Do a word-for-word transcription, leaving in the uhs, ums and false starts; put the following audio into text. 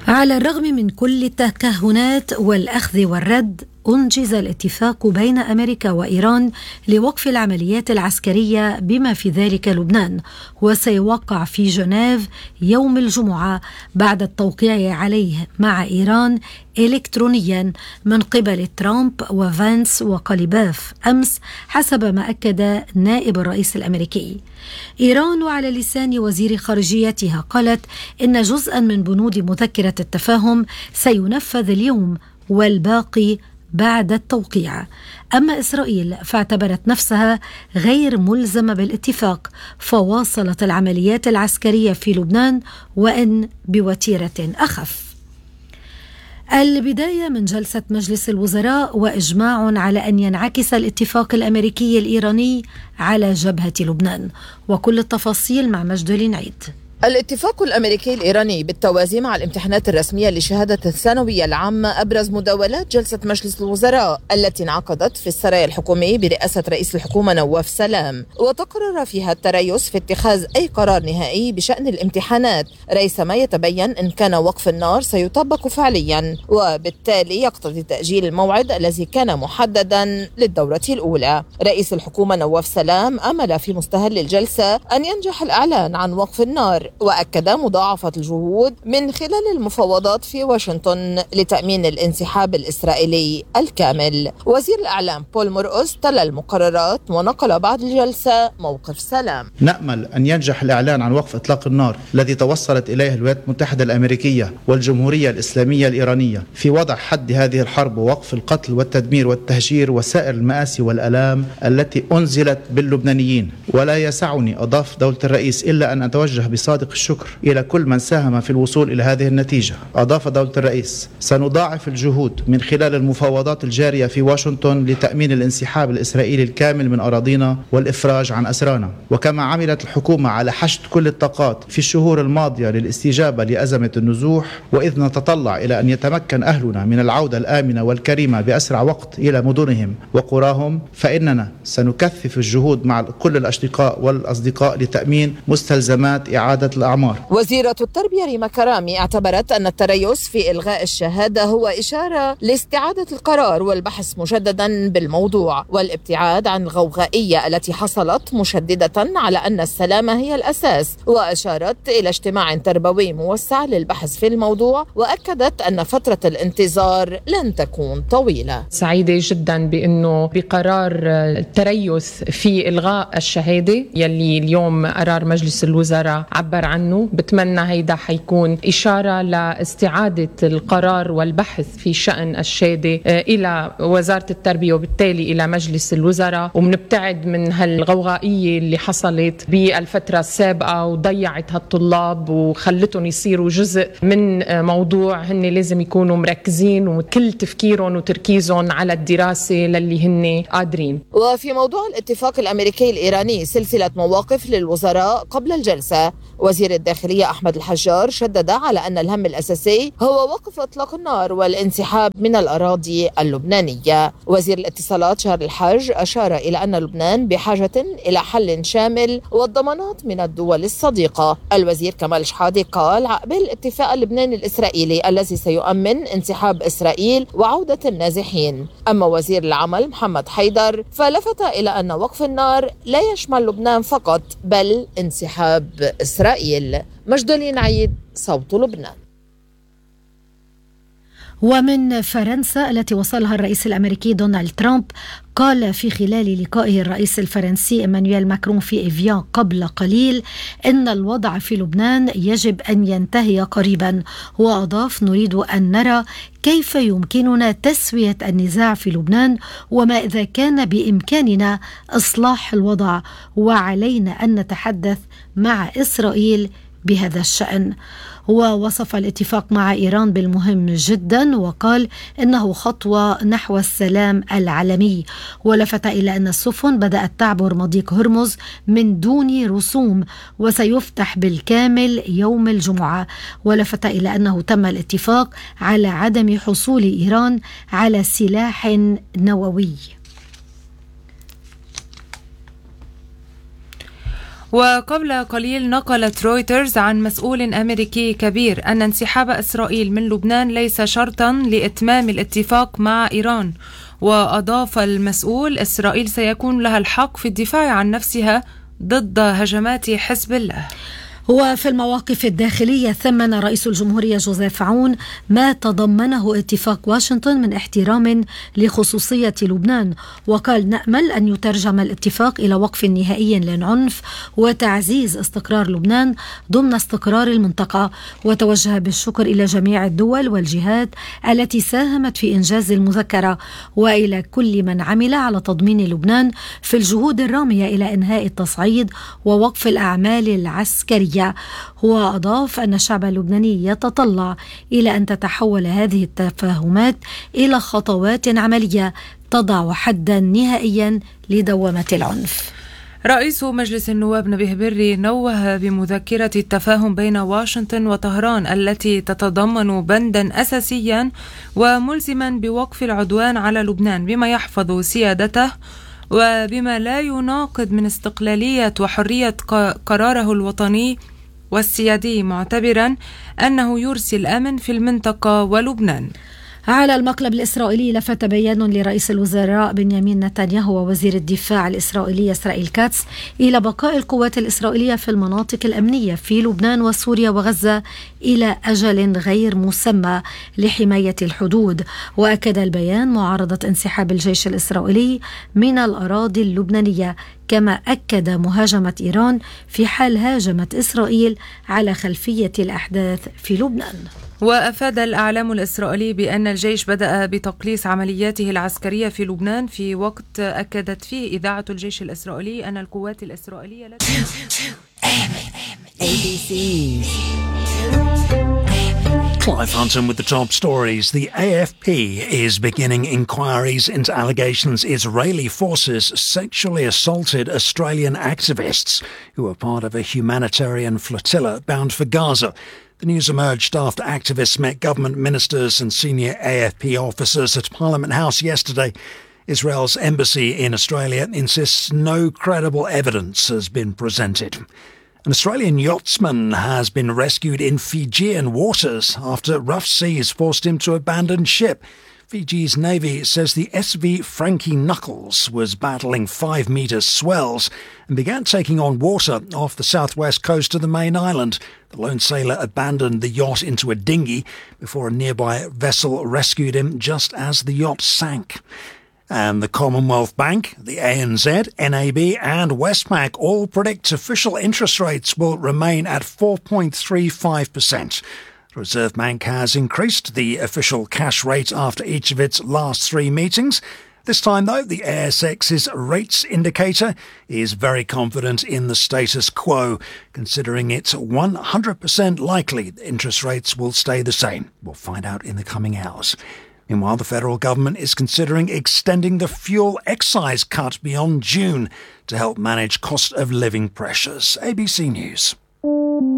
على الرغم من كل التكهنات والأخذ والرد، أنجز الاتفاق بين أمريكا وإيران لوقف العمليات العسكرية بما في ذلك لبنان، وسيوقع في جنيف يوم الجمعة بعد التوقيع عليه مع إيران إلكترونيا من قبل ترامب وفانس وقليباف أمس، حسب ما أكد نائب الرئيس الأمريكي. إيران وعلى لسان وزير خارجيتها قالت إن جزءا من بنود مذكرة التفاهم سينفذ اليوم والباقي بعد التوقيع. أما إسرائيل فاعتبرت نفسها غير ملزمة بالاتفاق، فواصلت العمليات العسكرية في لبنان وإن بوتيرة أخف. البداية من جلسة مجلس الوزراء وإجماع على أن ينعكس الاتفاق الأمريكي الإيراني على جبهة لبنان، وكل التفاصيل مع مجد العنعيد. الاتفاق الأمريكي الإيراني بالتوازي مع الامتحانات الرسمية لشهادة الثانوية العامة أبرز مداولات جلسة مجلس الوزراء التي انعقدت في السرايا الحكومي برئاسة رئيس الحكومة نواف سلام، وتقرر فيها التريث في اتخاذ أي قرار نهائي بشأن الامتحانات ريثما يتبين إن كان وقف النار سيطبق فعليا، وبالتالي يقتضي تأجيل الموعد الذي كان محددا للدورة الأولى. رئيس الحكومة نواف سلام أمل في مستهل الجلسة أن ينجح الإعلان عن وقف النار، وأكد مضاعفة الجهود من خلال المفاوضات في واشنطن لتأمين الانسحاب الإسرائيلي الكامل. وزير الإعلام بول مرقس تلا المقررات ونقل بعد الجلسة موقف سلام. نأمل أن ينجح الإعلان عن وقف إطلاق النار الذي توصلت إليه الولايات المتحدة الأمريكية والجمهورية الإسلامية الإيرانية في وضع حد هذه الحرب ووقف القتل والتدمير والتهجير وسائر المآسي والآلام التي أنزلت باللبنانيين. ولا يسعني، أضاف دولة الرئيس، إلا أن أتوجه بصادق الشكر إلى كل من ساهم في الوصول إلى هذه النتيجة. أضاف دولة الرئيس: سنضاعف الجهود من خلال المفاوضات الجارية في واشنطن لتأمين الانسحاب الإسرائيلي الكامل من أراضينا والإفراج عن أسرانا. وكما عملت الحكومة على حشد كل الطاقات في الشهور الماضية للاستجابة لأزمة النزوح، وإذ نتطلع إلى أن يتمكن أهلنا من العودة الآمنة والكريمة بأسرع وقت إلى مدنهم وقراهم، فإننا سنكثف الجهود مع كل الأشقاء والأصدقاء لتأمين مستلزمات إعادة الأعمار. وزيرة التربية ريما كرامي اعتبرت أن التريث في إلغاء الشهادة هو إشارة لاستعادة القرار والبحث مجددا بالموضوع والابتعاد عن الغوغائية التي حصلت، مشددة على أن السلامة هي الأساس، وأشارت إلى اجتماع تربوي موسع للبحث في الموضوع، وأكدت أن فترة الانتظار لن تكون طويلة. سعيدة جدا بأنه بقرار التريث في إلغاء الشهادة يلي اليوم قرار مجلس الوزراء عبر عنه، بتمنى هيدا حيكون إشارة لاستعادة القرار والبحث في شأن الشهادة إلى وزارة التربية وبالتالي إلى مجلس الوزراء، ومنبتعد من هالغوغائية اللي حصلت بالفترة السابقة وضيعت هالطلاب وخلتهم يصيروا جزء من موضوع هن لازم يكونوا مركزين وكل تفكيرهم وتركيزهم على الدراسة للي هن قادرين. وفي موضوع الاتفاق الأمريكي الإيراني سلسلة مواقف للوزراء قبل الجلسة. وزير الداخلية أحمد الحجار شدد على أن الهم الأساسي هو وقف إطلاق النار والانسحاب من الأراضي اللبنانية. وزير الاتصالات شهر الحج أشار إلى أن لبنان بحاجة إلى حل شامل والضمانات من الدول الصديقة. الوزير كمال شحادة قال عقب الاتفاق اللبناني الإسرائيلي الذي سيؤمن انسحاب إسرائيل وعودة النازحين. أما وزير العمل محمد حيدر فلفت إلى أن وقف النار لا يشمل لبنان فقط بل انسحاب إسرائيل. مجد العنعيد، صوت لبنان. ومن فرنسا التي وصلها الرئيس الأمريكي دونالد ترامب، قال في خلال لقائه الرئيس الفرنسي إيمانويل ماكرون في إيفيان قبل قليل إن الوضع في لبنان يجب أن ينتهي قريبا، وأضاف: نريد أن نرى كيف يمكننا تسوية النزاع في لبنان، وما إذا كان بإمكاننا إصلاح الوضع، وعلينا أن نتحدث مع إسرائيل بهذا الشأن. ووصف الاتفاق مع إيران بالمهم جدا، وقال إنه خطوة نحو السلام العالمي، ولفت إلى أن السفن بدأت تعبر مضيق هرمز من دون رسوم وسيفتح بالكامل يوم الجمعة. ولفت إلى أنه تم الاتفاق على عدم حصول إيران على سلاح نووي. وقبل قليل نقلت رويترز عن مسؤول أمريكي كبير أن انسحاب إسرائيل من لبنان ليس شرطا لإتمام الاتفاق مع إيران. وأضاف المسؤول: إسرائيل سيكون لها الحق في الدفاع عن نفسها ضد هجمات حزب الله. وفي المواقف الداخلية ثمن رئيس الجمهورية جوزيف عون ما تضمنه اتفاق واشنطن من احترام لخصوصية لبنان، وقال: نأمل أن يترجم الاتفاق إلى وقف نهائي للعنف وتعزيز استقرار لبنان ضمن استقرار المنطقة. وتوجه بالشكر إلى جميع الدول والجهات التي ساهمت في إنجاز المذكرة، وإلى كل من عمل على تضمين لبنان في الجهود الرامية إلى إنهاء التصعيد ووقف الأعمال العسكرية. هو أضاف أن الشعب اللبناني يتطلع إلى أن تتحول هذه التفاهمات إلى خطوات عملية تضع حدا نهائيا لدوامة العنف. رئيس مجلس النواب نبيه بري نوه بمذكرة التفاهم بين واشنطن وطهران التي تتضمن بندا أساسيا وملزما بوقف العدوان على لبنان بما يحفظ سيادته وبما لا يناقض من استقلالية وحرية قراره الوطني والسيادي، معتبرا أنه يرسي الأمن في المنطقة ولبنان. على المقلب الإسرائيلي لفت بيان لرئيس الوزراء بنيامين نتنياهو ووزير الدفاع الإسرائيلي إسرائيل كاتس إلى بقاء القوات الإسرائيلية في المناطق الأمنية في لبنان وسوريا وغزة إلى أجل غير مسمى لحماية الحدود. وأكد البيان معارضة انسحاب الجيش الإسرائيلي من الأراضي اللبنانية، كما أكد مهاجمة إيران في حال هاجمت إسرائيل على خلفية الأحداث في لبنان. وأفاد الإعلام الإسرائيلي بأن الجيش بدأ بتقليص عملياته العسكرية في لبنان في وقت أكدت فيه إذاعة الجيش الإسرائيلي أن القوات الإسرائيلية لا Clive Hunton with the top stories. The A F P is beginning inquiries into allegations Israeli forces sexually assaulted Australian activists who were part of a humanitarian flotilla bound for Gaza. The news emerged after activists met government ministers and senior A F P officers at Parliament House yesterday. Israel's embassy in Australia insists no credible evidence has been presented. An Australian yachtsman has been rescued in Fijian waters after rough seas forced him to abandon ship. Fiji's Navy says the S V Frankie Knuckles was battling five metre swells and began taking on water off the southwest coast of the main island. The lone sailor abandoned the yacht into a dinghy before a nearby vessel rescued him just as the yacht sank. And the Commonwealth Bank, the A N Z, N A B and Westpac all predict official interest rates will remain at four point three five percent. The Reserve Bank has increased the official cash rate after each of its last three meetings. This time, though, the A S X's rates indicator is very confident in the status quo, considering it's one hundred percent likely interest rates will stay the same. We'll find out in the coming hours. Meanwhile, the federal government is considering extending the fuel excise cut beyond June to help manage cost of living pressures. A B C News.